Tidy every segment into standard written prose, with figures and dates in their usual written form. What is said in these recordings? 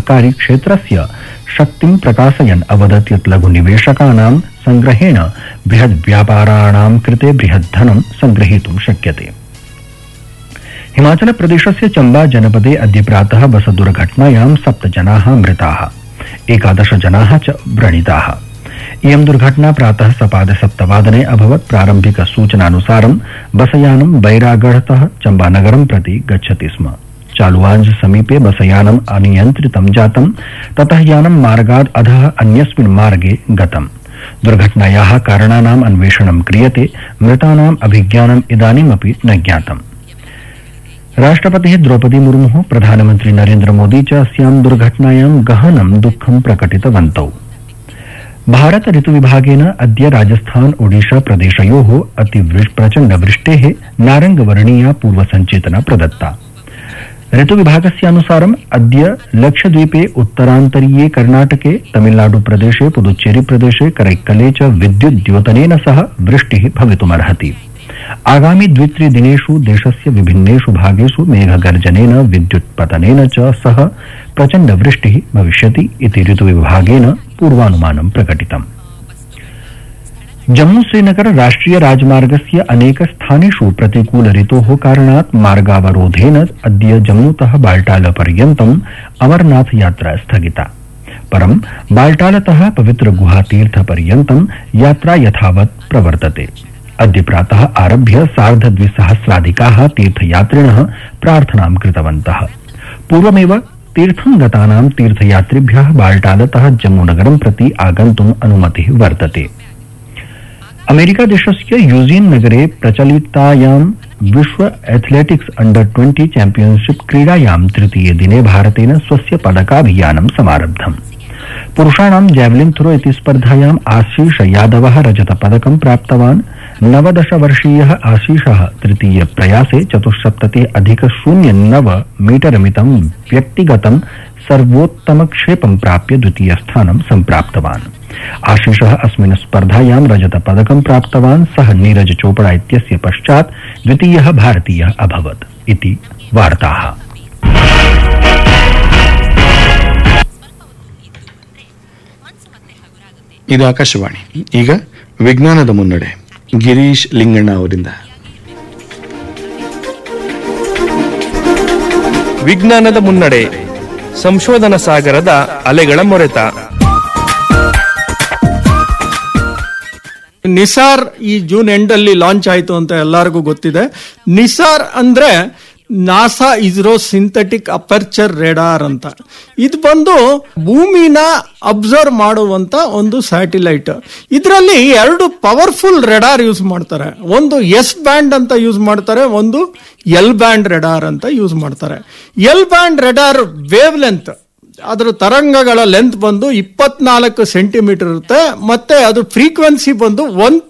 अधिकारी क्षेत्रस्य शक्तिं प्रकाशयन् अवदत् यत् लघुनिवेशकानां संग्रहेण बृहद् व्यापाराणां कृते बृहत् धनं संग्रहीतुं शक्यते। हिमाचल प्रदेशस्य चम्बा जनपदे अद्य प्रातः बस दुर्घटनायां 7 जनाः मृताः, 11 जनाः च व्रणिताः। इयं दुर्घटना प्रातः सपाद 7 अभवत्। प्रारम्भिक सूचनानुसारं बसयानं बैरागढ़तः चम्बानगरं प्रति गच्छति स्म। चालुवांज समीपे बसयानम् अनियन्त्रितं जातं, ततः यानं मार्गात् अधः अन्यस्मिन् मार्गे गतम्। दुर्घटनायाः कारणानाम् अन्वेषणं क्रियते। मृतानाम् अभिज्ञानम् इदानीमपि न ज्ञातम्। राष्ट्रपतिः द्रौपदी मुर्मुः प्रधानमन्त्री नरेन्द्र मोदी च अस्यां दुर्घटनायां गहनं दुःखं प्रकटितवन्तौ। भारत ऋतुविभागेन अद्य राजस्थान ओडिशा प्रदेशयोः प्रचण्डवृष्टेः नारंगवर्णीया पूर्वसञ्चेतना प्रदत्ता। ऋतुविभागस्यानुसारम् अद्य लक्षद्वीपे, उत्तरान्तरीये कर्णाटके, तमिलनाडु प्रदेशे, पुदुच्चेरी प्रदेशे, करैक्कले च विद्युद्योतनेन सह वृष्टिः भवितुमर्हति। आगामि 2-3 दिनेषु देशस्य विभिन्नेषु भागेषु मेघगर्जनेन, विद्युत्पतनेन च सह प्रचण्ड वृष्टिः भविष्यति इति ऋतुविभागेन पूर्वानुमानं प्रकटितम्। जम्मू श्रीनगर राष्ट्रिय राजमार्गस्य अनेक स्थानेषु प्रतिकूल ऋतोः कारणात् मार्गावरोधेन अद्य जम्मूतः बाल्टाल पर्यन्तम् अमरनाथ यात्रा स्थगिता। परं बाल्टालतः पवित्र गुहातीर्थ पर्यन्तं यात्रा यथावत् प्रवर्तते। अद्य प्रातः आरभ्य 2,500 तीर्थयात्रिणः प्रार्थनां कृतवन्तः। पूर्वमेव तीर्थं गतानां तीर्थयात्रिभ्यः बाल्टालतः जम्मूनगरं प्रति आगन्तुम् अनुमतिः वर्तते। अमेरिका देशस्य यूजिन नगरे प्रचलितायां विश्व एथलेटिक्स अंडर-20 चैंपियनशिप क्रीडायां तृतीये दिने भारतेन स्वस्य पदकाभियानं समारब्धम्। पुरुषाणां जैवलिन थ्रो इति स्पर्धायां आशीष यादवः रजतपदकं प्राप्तवान्। 19 वर्षीयः आशीषः तृतीय प्रयासे 74.09 मीटर मितं व्यक्तिगतं सर्वोत्तमक्षेपं प्राप्य द्वितीय स्थानं सम्प्राप्तवान्। आशीषः अस्मिन् स्पर्धायां रजतपदकं प्राप्तवान्। सः नीरज चोपड़ा इत्यस्य पश्चात् द्वितीयः भारतीयः अभवत् इति वार्ताः। ಇದು ಆಕಾಶವಾಣಿ. ಈಗ ವಿಜ್ಞಾನದ ಮುನ್ನಡೆ ಗಿರೀಶ್ ಲಿಂಗಣ್ಣ ಅವರಿಂದ. ವಿಜ್ಞಾನದ ಮುನ್ನಡೆ, ಸಂಶೋಧನಾ ಸಾಗರದ ಅಲೆಗಳ ಮೊರೆತ. ನಿಸಾರ್ ಈ ಜೂನ್ ಎಂಡ್ ಅಲ್ಲಿ ಲಾಂಚ್ ಆಯ್ತು ಅಂತ ಎಲ್ಲರಿಗೂ ಗೊತ್ತಿದೆ. ನಿಸಾರ್ ಅಂದ್ರೆ NASA ISRO synthetic aperture radar ಅಂತ. ಇದು ಬಂದು ಭೂಮಿನ ಅಬ್ಸರ್ವ್ ಮಾಡುವಂತ ಒಂದು ಸ್ಯಾಟಿಲೈಟ್. ಇದರಲ್ಲಿ 2 ಪವರ್ಫುಲ್ ರೆಡಾರ್ ಯೂಸ್ ಮಾಡ್ತಾರೆ. ಒಂದು ಎಸ್ ಬ್ಯಾಂಡ್ ಅಂತ ಯೂಸ್ ಮಾಡ್ತಾರೆ, ಒಂದು ಎಲ್ ಬ್ಯಾಂಡ್ ರೆಡಾರ್ ಅಂತ ಯೂಸ್ ಮಾಡ್ತಾರೆ. L band radar wave length, ಅದರ ತರಂಗಗಳ ಲೆಂತ್ ಬಂದು 24 ಸೆಂಟಿಮೀಟರ್ ಇರುತ್ತೆ. ಮತ್ತೆ ಅದು ಫ್ರೀಕ್ವೆನ್ಸಿ ಬಂದು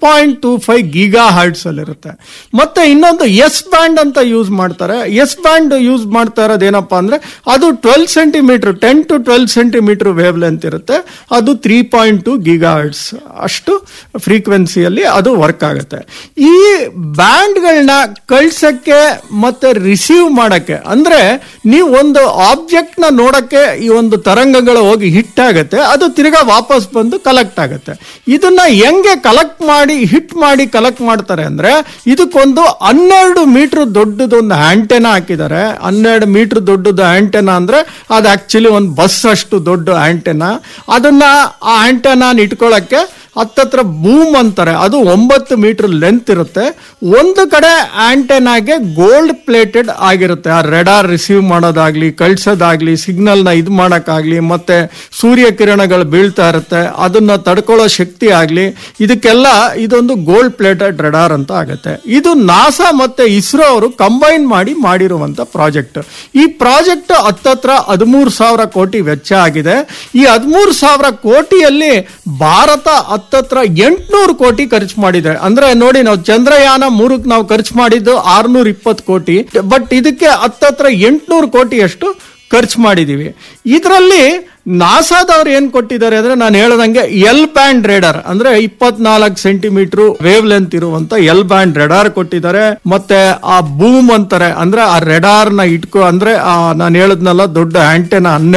1.25 ಗೀಗಾ ಹರ್ಟ್ಸ್ ಅಲ್ಲಿ ಇರುತ್ತೆ. ಮತ್ತೆ ಇನ್ನೊಂದು ಎಸ್ ಬ್ಯಾಂಡ್ ಅಂತ ಯೂಸ್ ಮಾಡ್ತಾರೆ. ಎಸ್ ಬ್ಯಾಂಡ್ ಯೂಸ್ ಮಾಡ್ತಾ ಇರೋದು ಏನಪ್ಪಾ ಅಂದ್ರೆ ಅದು 12 centimetre 10 to 12 centimetre wave length ಇರುತ್ತೆ. ಅದು 3.2 ಗೀಗಾ ಹರ್ಟ್ಸ್ ಅಷ್ಟು ಫ್ರೀಕ್ವೆನ್ಸಿಯಲ್ಲಿ ಅದು ವರ್ಕ್ ಆಗುತ್ತೆ. ಈ ಬ್ಯಾಂಡ್ಗಳನ್ನ ಕಳ್ಸಕ್ಕೆ ಮತ್ತೆ ರಿಸೀವ್ ಮಾಡಕ್ಕೆ, ಅಂದ್ರೆ ನೀವು ಒಂದು ಆಬ್ಜೆಕ್ಟ್ ನ ನೋಡಕ್ಕೆ ಈ ಒಂದು ತರಂಗಗಳು ಹೋಗಿ ಹಿಟ್ ಆಗುತ್ತೆ, ಅದು ತಿರ್ಗಾ ವಾಪಸ್ ಬಂದು ಕಲೆಕ್ಟ್ ಆಗುತ್ತೆ. ಇದನ್ನ ಹೆಂಗೆ ಕಲೆಕ್ಟ್ ಮಾಡಿ ಹಿಟ್ ಮಾಡಿ ಕಲೆಕ್ಟ್ ಮಾಡ್ತಾರೆ ಅಂದ್ರೆ ಇದಕ್ಕೊಂದು 12 ಮೀಟರ್ ದೊಡ್ಡದೊಂದು ಆಂಟೆನಾ ಹಾಕಿದ್ದಾರೆ. 12 ಮೀಟರ್ ದೊಡ್ಡದು ಆಂಟೆನಾ ಅಂದ್ರೆ ಅದು ಆಕ್ಚುಲಿ ಒಂದು ಬಸ್ ಅಷ್ಟು ದೊಡ್ಡ ಆಂಟೆನಾ. ಅದನ್ನ ಆ ಆಂಟೆನಾ ಇಟ್ಕೊಳ್ಳಕ್ಕೆ ಹತ್ತತ್ರ ಬೂಮ್ ಅಂತಾರೆ. ಅದು 9 ಮೀಟರ್ ಲೆಂತ್ ಇರುತ್ತೆ. ಒಂದು ಕಡೆ ಆಂಟೆನಾಗೆ ಗೋಲ್ಡ್ ಪ್ಲೇಟೆಡ್ ಆಗಿರುತ್ತೆ. ಆ ರೆಡಾರ್ ರಿಸೀವ್ ಮಾಡೋದಾಗ್ಲಿ, ಕಳ್ಸೋದಾಗ್ಲಿ, ಸಿಗ್ನಲ್ ನ ಇದು ಮಾಡಕ್ಕಾಗ್ಲಿ, ಮತ್ತೆ ಸೂರ್ಯ ಕಿರಣಗಳು ಬೀಳ್ತಾ ಇರುತ್ತೆ, ಅದನ್ನ ತಡ್ಕೊಳ್ಳೋ ಶಕ್ತಿ ಆಗ್ಲಿ, ಇದಕ್ಕೆಲ್ಲ ಇದೊಂದು ಗೋಲ್ಡ್ ಪ್ಲೇಟೆಡ್ ರೆಡಾರ್ ಅಂತ ಆಗುತ್ತೆ. ಇದು ನಾಸಾ ಮತ್ತೆ ಇಸ್ರೋ ಅವರು ಕಂಬೈನ್ ಮಾಡಿರುವಂತ ಪ್ರಾಜೆಕ್ಟ್. ಈ ಪ್ರಾಜೆಕ್ಟ್ ಹತ್ತತ್ರ 13,000 ಕೋಟಿ ವೆಚ್ಚ ಆಗಿದೆ. ಈ 13,000 ಕೋಟಿಯಲ್ಲಿ ಭಾರತ ಹತ್ತತ್ರ 800 ಕೋಟಿ ಖರ್ಚು ಮಾಡಿದೆ. ಅಂದ್ರೆ ನೋಡಿ, ನಾವು ಚಂದ್ರಯಾನ 3ಕ್ಕೆ ನಾವು ಖರ್ಚು ಮಾಡಿದ್ದು 620 ಕೋಟಿ, ಬಟ್ ಇದಕ್ಕೆ ಹತ್ತತ್ರ 800 ಕೋಟಿಯಷ್ಟು ಖರ್ಚು ಮಾಡಿದೀವಿ. ಇದರಲ್ಲಿ ನಾಸಾದವ್ರು ಏನ್ ಕೊಟ್ಟಿದ್ದಾರೆ ಅಂದ್ರೆ, ನಾನು ಹೇಳದಂಗೆ ಎಲ್ ಬ್ಯಾಂಡ್ ರೇಡಾರ್ ಅಂದ್ರೆ 24 ಸೆಂಟಿಮೀಟರ್ ವೇವ್ ಲೆಂತ್ ಇರುವಂತ ಎಲ್ ಬ್ಯಾಂಡ್ ರೇಡಾರ್ ಕೊಟ್ಟಿದ್ದಾರೆ. ಮತ್ತೆ ಆ ಬೂಮ್ ಅಂತಾರೆ, ಅಂದ್ರೆ ಆ ರೇಡಾರ್ ನ ಇಟ್ಕೋ, ಅಂದ್ರೆ ನಾನು ಹೇಳದ್ನಲ್ಲ ದೊಡ್ಡ ಆಂಟೆನಾ